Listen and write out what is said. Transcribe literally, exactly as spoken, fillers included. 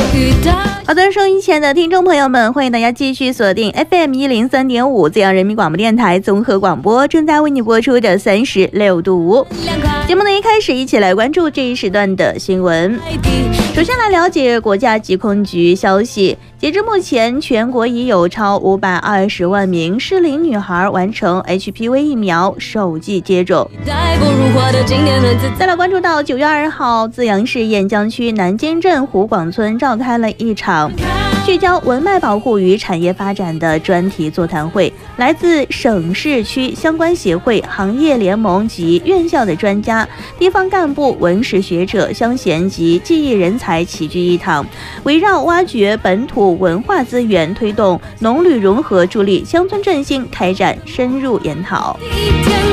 好的，收音前的听众朋友们，欢迎大家继续锁定 F M 一零三点五资阳人民广播电台综合广播，正在为你播出的三十六度。节目呢一开始一起来关注这一时段的新闻。首先来了解国家疾控局消息，截至目前，全国已有超五百二十万名适龄女孩完成 H P V 疫苗首剂接种。再来关注到九月二号，资阳市沿江区南尖镇湖广村召开了一场聚焦文脉保护与产业发展的专题座谈会，来自省市区相关协会、行业联盟及院校的专家、地方干部、文史学者、乡贤及技艺人才齐聚一堂，围绕挖掘本土文化资源、推动农旅融合、助力乡村振兴开展深入研讨。